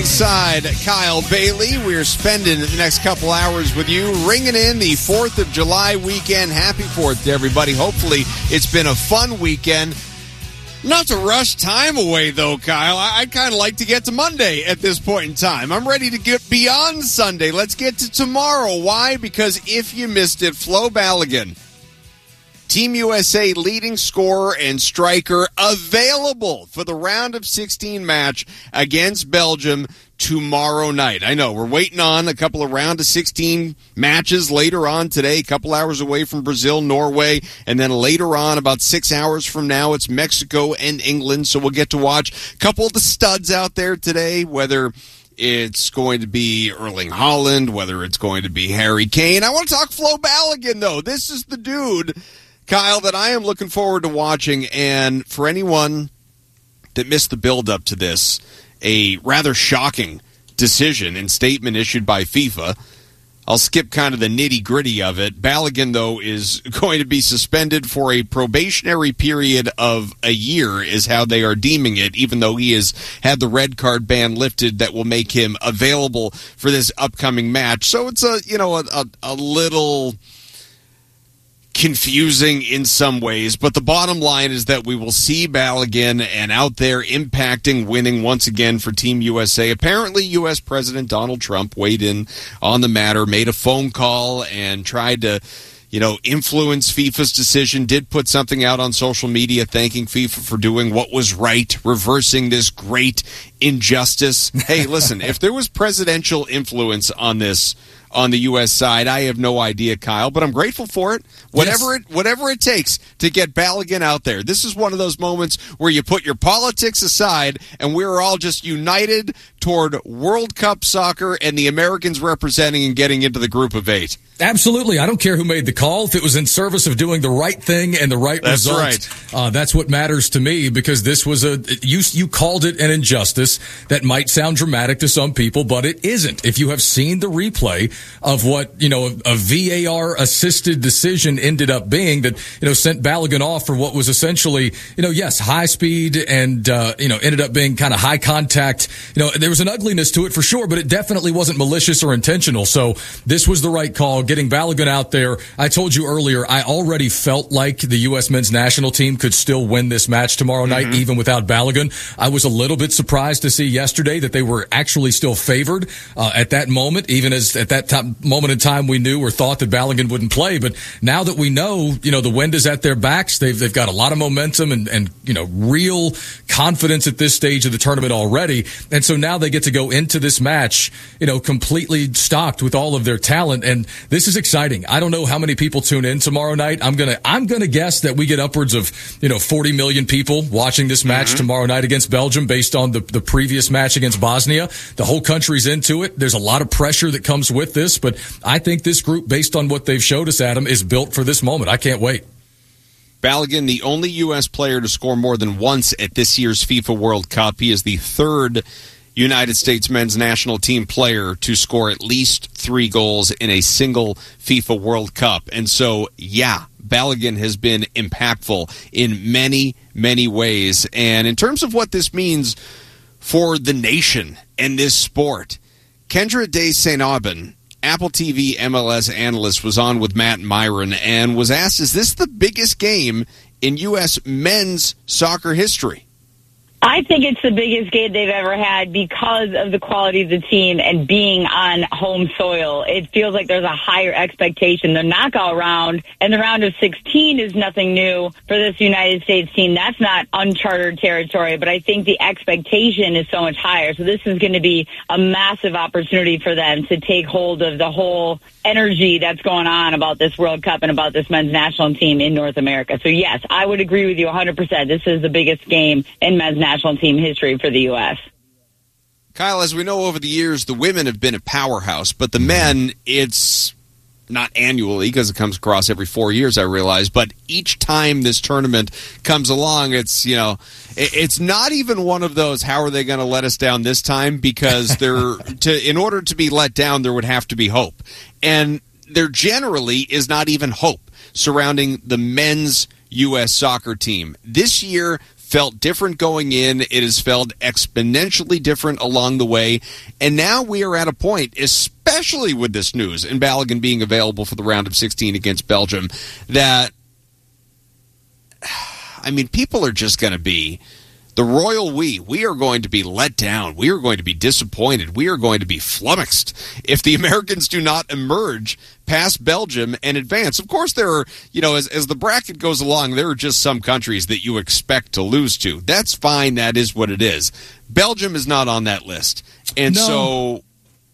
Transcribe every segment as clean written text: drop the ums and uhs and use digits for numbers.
Side Kyle Bailey. We're spending the next couple hours with you, ringing in the 4th of July weekend. Happy 4th to everybody. Hopefully it's been a fun weekend. Not to rush time away, though, Kyle. I'd kind of like to get to Monday at this point in time. I'm ready to get beyond Sunday. Let's get to tomorrow. Why? Because if you missed it, Flo Balogun, Team USA leading scorer and striker, available for the round of 16 match against Belgium tomorrow night. I know we're waiting on a couple of round of 16 matches later on today, a couple hours away from Brazil, Norway, and then later on, about 6 hours from now, it's Mexico and England. So we'll get to watch a couple of the studs out there today, whether it's going to be Erling Haaland, whether it's going to be Harry Kane. I want to talk Flo Balogun, though. This is the dude, Kyle, that I am looking forward to watching. And for anyone that missed the build-up to this, a rather shocking decision and statement issued by FIFA. I'll skip kind of the nitty-gritty of it. Balogun, though, is going to be suspended for a probationary period of a year, is how they are deeming it, even though he has had the red card ban lifted that will make him available for this upcoming match. So it's a little confusing in some ways, but the bottom line is that we will see Balogun and out there impacting, winning once again for Team USA. Apparently, U.S. President Donald Trump weighed in on the matter, made a phone call, and tried to influence FIFA's decision, did put something out on social media thanking FIFA for doing what was right, reversing this great injustice. Hey, listen, if there was presidential influence on this on the U.S. side, I have no idea, Kyle, but I'm grateful for it. Whatever it takes to get Balogun out there. This is one of those moments where you put your politics aside and we're all just united toward World Cup soccer and the Americans representing and getting into the group of 8. Absolutely. I don't care who made the call. If it was in service of doing the right thing and the right result, right. That's what matters to me, because this was you called it an injustice that might sound dramatic to some people, but it isn't. If you have seen the replay of what, a VAR assisted decision ended up being that, sent Balogun off for what was essentially, yes, high speed and, ended up being kind of high contact. There was an ugliness to it for sure, but it definitely wasn't malicious or intentional. So this was the right call. Getting Balogun out there. I told you earlier, I already felt like the U.S. men's national team could still win this match tomorrow night, even without Balogun. I was a little bit surprised to see yesterday that they were actually still favored at that moment, even as at that moment in time we knew or thought that Balogun wouldn't play. But now that we know, the wind is at their backs, they've got a lot of momentum and real confidence at this stage of the tournament already. And so now they get to go into this match, completely stocked with all of their talent. And this is exciting. I don't know how many people tune in tomorrow night. I'm gonna guess that we get upwards of 40 million people watching this match tomorrow night against Belgium, based on the previous match against Bosnia. The whole country's into it. There's a lot of pressure that comes with this, but I think this group, based on what they've showed us, Adam, is built for this moment. I can't wait. Balogun, the only U.S. player to score more than once at this year's FIFA World Cup. He is the third United States men's national team player to score at least 3 goals in a single FIFA World Cup. And so, yeah, Balogun has been impactful in many, many ways. And in terms of what this means for the nation and this sport, Kendra Day St. Aubin, Apple TV MLS analyst, was on with Matt Myron and was asked, is this the biggest game in U.S. men's soccer history? I think it's the biggest game they've ever had because of the quality of the team and being on home soil. It feels like there's a higher expectation. The knockout round and the round of 16 is nothing new for this United States team. That's not uncharted territory, but I think the expectation is so much higher. So this is going to be a massive opportunity for them to take hold of the whole energy that's going on about this World Cup and about this men's national team in North America. So yes, I would agree with you 100%. This is the biggest game in men's national team history for the U.S. Kyle, as we know, over the years, the women have been a powerhouse, but the men, it's not annually because it comes across every 4 years, I realize, but each time this tournament comes along, it's, it's not even one of those, how are they going to let us down this time? Because in order to be let down, there would have to be hope. And there generally is not even hope surrounding the men's U.S. soccer team. This year felt different going in. It has felt exponentially different along the way. And now we are at a point, especially with this news and Balogun being available for the round of 16 against Belgium, that, I mean, people are just going to be the royal we. We are going to be let down. We are going to be disappointed. We are going to be flummoxed if the Americans do not emerge past Belgium and advance. Of course, there are, as the bracket goes along, there are just some countries that you expect to lose to. That's fine. That is what it is. Belgium is not on that list. And so...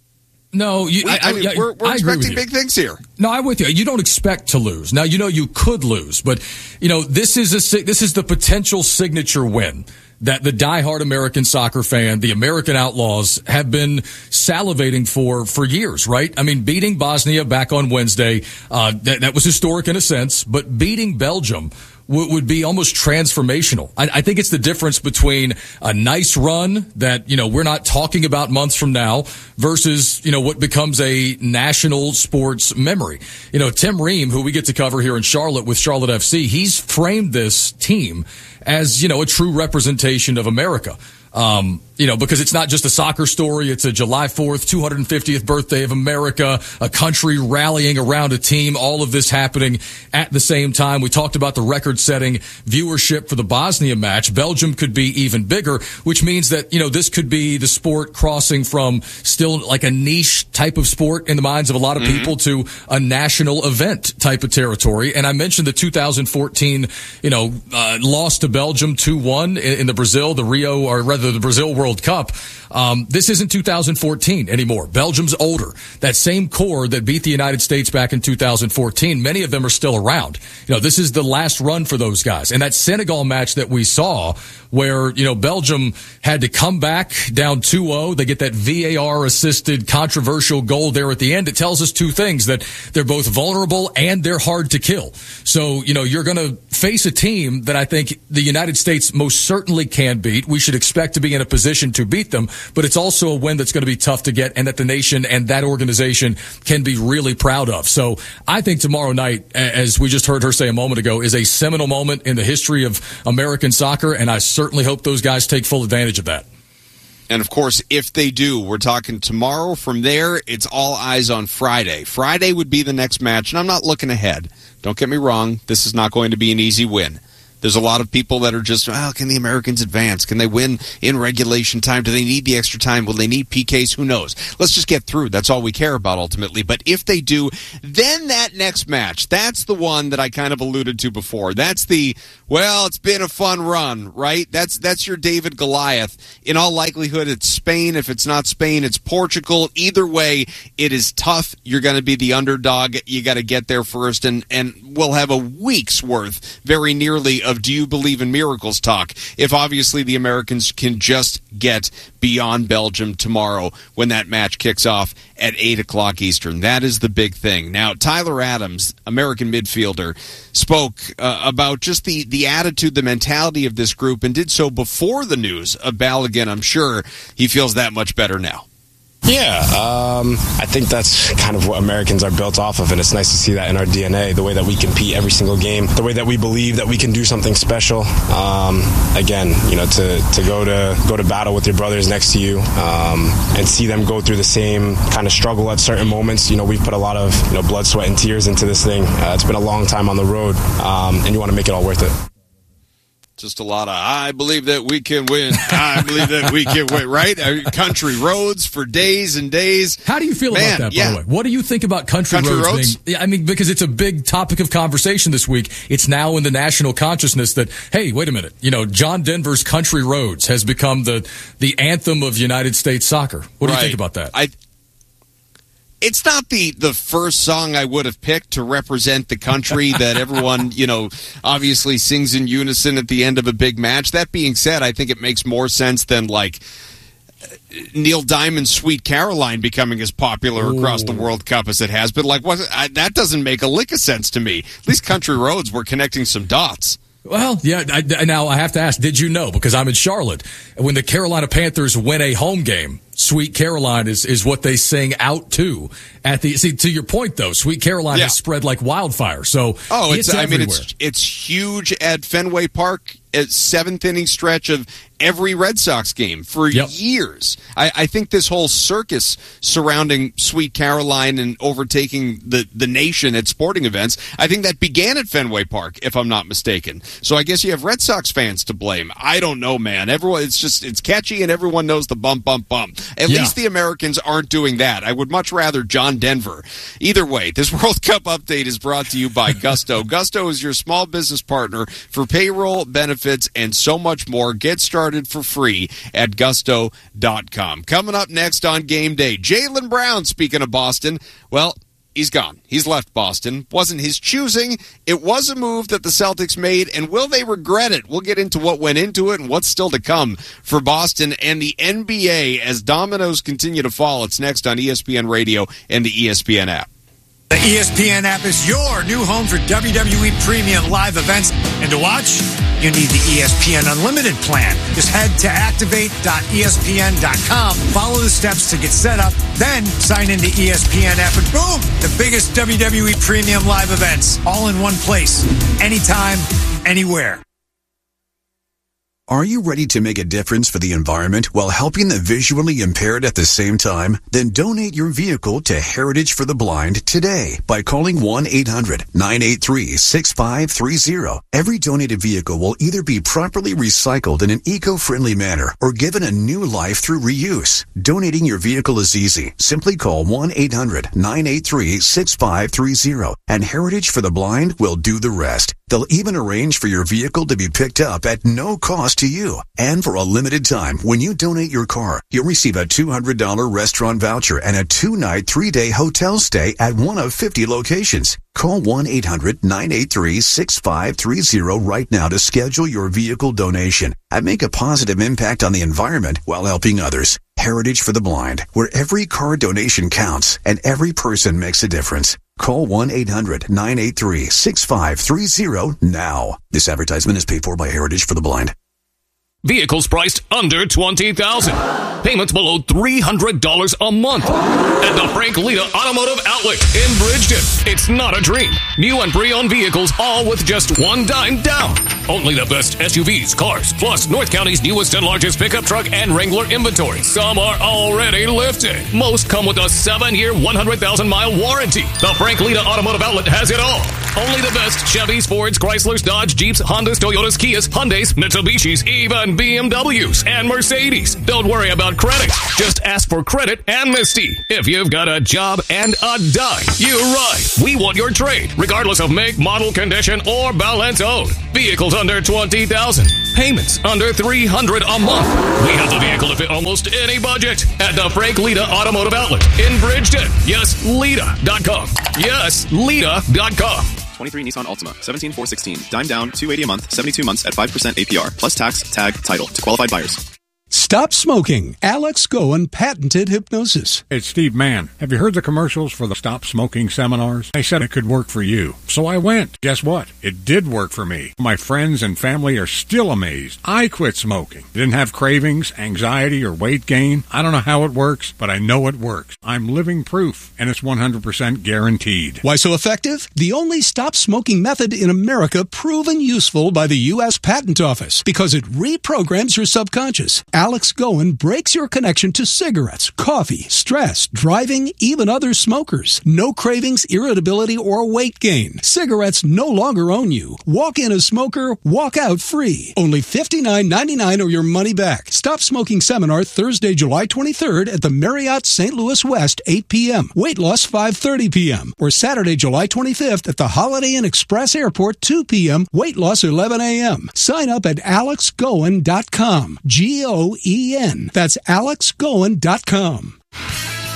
No, we're expecting big things here. No, I'm with you. You don't expect to lose. Now, you could lose, but this is the potential signature win that the diehard American soccer fan, the American Outlaws, have been salivating for years, right? I mean, beating Bosnia back on Wednesday, that was historic in a sense, but beating Belgium would be almost transformational. I think it's the difference between a nice run that, we're not talking about months from now versus, what becomes a national sports memory. Tim Ream, who we get to cover here in Charlotte with Charlotte FC, he's framed this team as, a true representation of America. Because it's not just a soccer story. It's a July 4th, 250th birthday of America, a country rallying around a team, all of this happening at the same time. We talked about the record-setting viewership for the Bosnia match. Belgium could be even bigger, which means that, this could be the sport crossing from still like a niche type of sport in the minds of a lot of people to a national event type of territory. And I mentioned the 2014, loss to Belgium 2-1 in the Brazil World Cup. This isn't 2014 anymore. Belgium's older. That same core that beat the United States back in 2014, many of them are still around. This is the last run for those guys. And that Senegal match that we saw where, Belgium had to come back down 2-0. They get that VAR-assisted controversial goal there at the end. It tells us two things, that they're both vulnerable and they're hard to kill. So, you're going to face a team that I think the United States most certainly can beat. We should expect to be in a position to beat them, but it's also a win that's going to be tough to get and that the nation and that organization can be really proud of. So I think tomorrow night, as we just heard her say a moment ago, is a seminal moment in the history of American soccer, and I certainly hope those guys take full advantage of that. And, of course, if they do, we're talking tomorrow. From there, it's all eyes on Friday. Friday would be the next match, and I'm not looking ahead. Don't get me wrong. This is not going to be an easy win. There's a lot of people that are just, can the Americans advance? Can they win in regulation time? Do they need the extra time? Will they need PKs? Who knows? Let's just get through. That's all we care about ultimately. But if they do, then that next match, that's the one that I kind of alluded to before. That's the, it's been a fun run, right? That's your David Goliath. In all likelihood, it's Spain. If it's not Spain, it's Portugal. Either way, it is tough. You're going to be the underdog. You got to get there first, and we'll have a week's worth, very nearly, of do you believe in miracles talk if obviously the Americans can just get beyond Belgium tomorrow when that match kicks off at 8 o'clock Eastern. That is the big thing. Now, Tyler Adams, American midfielder, spoke about just the attitude, the mentality of this group, and did so before the news of Balogun. I'm sure he feels that much better now. Yeah, I think that's kind of what Americans are built off of, and it's nice to see that in our DNA, the way that we compete every single game, the way that we believe that we can do something special. Again, to go to battle with your brothers next to you and see them go through the same kind of struggle at certain moments. We've put a lot of blood, sweat, and tears into this thing. It's been a long time on the road, and you want to make it all worth it. Just a lot of, I believe that we can win. I believe that we can win, right? Country roads for days and days. How do you feel about that, by the way? What do you think about country roads? Because it's a big topic of conversation this week. It's now in the national consciousness that, hey, wait a minute. John Denver's Country Roads has become the anthem of United States soccer. What do you think about that? It's not the first song I would have picked to represent the country that everyone, obviously sings in unison at the end of a big match. That being said, I think it makes more sense than, Neil Diamond's Sweet Caroline becoming as popular across the World Cup as it has. But, that doesn't make a lick of sense to me. At least Country Roads were connecting some dots. Well, yeah, now I have to ask, did you know, because I'm in Charlotte, when the Carolina Panthers win a home game, Sweet Caroline is what they sing out to at the. See, to your point though, Sweet Caroline has spread like wildfire. So it's everywhere. It's huge at Fenway Park. At seventh inning stretch of every Red Sox game for years. I think this whole circus surrounding Sweet Caroline and overtaking the nation at sporting events, I think that began at Fenway Park, if I'm not mistaken. So I guess you have Red Sox fans to blame. I don't know, man. Everyone, it's catchy and everyone knows the bump, bump, bump. At least the Americans aren't doing that. I would much rather John Denver. Either way, this World Cup update is brought to you by Gusto. Gusto is your small business partner for payroll, benefits, and so much more. Get started for free at gusto.com. Coming up next on Game Day, Jaylen Brown, speaking of Boston, well, he's gone. He's left Boston. Wasn't his choosing. It was a move that the Celtics made, and will they regret it? We'll get into what went into it and what's still to come for Boston and the NBA as dominoes continue to fall. It's next on ESPN Radio and the ESPN app. The ESPN app is your new home for WWE Premium live events. And to watch, you need the ESPN Unlimited plan. Just head to activate.espn.com, follow the steps to get set up, then sign into ESPN app, and boom, the biggest WWE Premium live events, all in one place, anytime, anywhere. Are you ready to make a difference for the environment while helping the visually impaired at the same time? Then donate your vehicle to Heritage for the Blind today by calling 1-800-983-6530. Every donated vehicle will either be properly recycled in an eco-friendly manner or given a new life through reuse. Donating your vehicle is easy. Simply call 1-800-983-6530 and Heritage for the Blind will do the rest. They'll even arrange for your vehicle to be picked up at no cost to you. And for a limited time, when you donate your car, you'll receive a $200 restaurant voucher and a 2-night, 3-day hotel stay at one of 50 locations. Call 1-800-983-6530 right now to schedule your vehicle donation and make a positive impact on the environment while helping others. Heritage for the Blind, where every car donation counts and every person makes a difference. Call 1-800-983-6530 now. This advertisement is paid for by Heritage for the Blind. Vehicles priced under $20,000. Payments below $300 a month. At the Frank Lita Automotive Outlet in Bridgeton. It's not a dream. New and pre-owned vehicles, all with just $10 down. Only the best SUVs, cars, plus North County's newest and largest pickup truck and Wrangler inventory. Some are already lifted. Most come with a 7-year, 100,000-mile warranty. The Frank Lita Automotive Outlet has it all. Only the best Chevys, Fords, Chryslers, Dodge, Jeeps, Hondas, Toyotas, Kias, Hyundais, Mitsubishis, even BMWs and Mercedes. Don't worry about credit. Just ask for credit amnesty. If you've got a job and a dime, you ride. We want your trade, regardless of make, model, condition, or balance owed. Vehicles under $20,000. Payments under $300 a month. We have the vehicle to fit almost any budget at the Frank Lita Automotive Outlet in Bridgeton. Yes, Lita.com. Yes, Lita.com. 23 Nissan Altima, 17,416. Dime down, $280 a month, 72 months at 5% APR, plus tax, tag, title to qualified buyers. Stop smoking. Alex Goen patented hypnosis. It's Steve Mann. Have you heard the commercials for the Stop Smoking seminars? They said it could work for you. So I went. Guess what? It did work for me. My friends and family are still amazed. I quit smoking. Didn't have cravings, anxiety, or weight gain. I don't know how it works, but I know it works. I'm living proof, and it's 100% guaranteed. Why so effective? The only stop smoking method in America proven useful by the U.S. Patent Office because it reprograms your subconscious. Alex Goen breaks your connection to cigarettes, coffee, stress, driving, even other smokers. No cravings, irritability, or weight gain. Cigarettes no longer own you. Walk in a smoker, walk out free. Only $59.99 or your money back. Stop Smoking Seminar Thursday, July 23rd at the Marriott St. Louis West, 8 p.m. Weight loss, 5:30 p.m. Or Saturday, July 25th at the Holiday Inn Express Airport, 2 p.m. Weight loss, 11 a.m. Sign up at alexgoen.com. Goen. That's alexgoen.com.